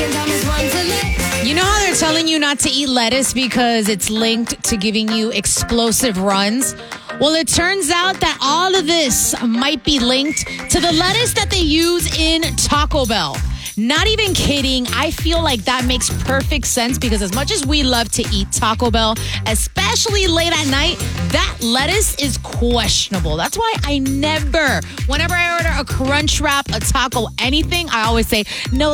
You know how they're telling you not to eat lettuce because it's linked to giving you explosive runs? Well, it turns out that all of this might be linked to the lettuce that they use in Taco Bell. Not even kidding. I feel like that makes perfect sense because as much as we love to eat Taco Bell, especially late at night, that lettuce is questionable. That's why whenever I order a Crunch Wrap, a taco, anything, I always say, no